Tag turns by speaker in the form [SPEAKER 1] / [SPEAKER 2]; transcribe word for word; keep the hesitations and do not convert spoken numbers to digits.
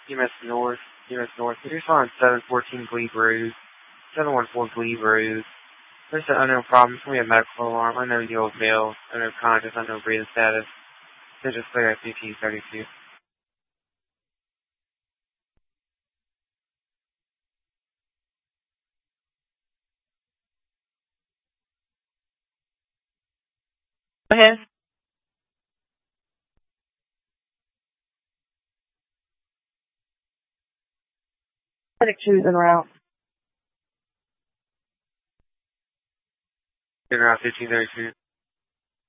[SPEAKER 1] U S North, U S North. If you're on seven fourteen Glebe Road, seven one four Glebe Road, there's an unknown problem. We have medical alarm, unknown yield mail, unknown conscious, unknown breathing status. Digits clear at fifteen thirty-two.
[SPEAKER 2] Go ahead. Medic two's en route.
[SPEAKER 1] In route fifteen thirty-two.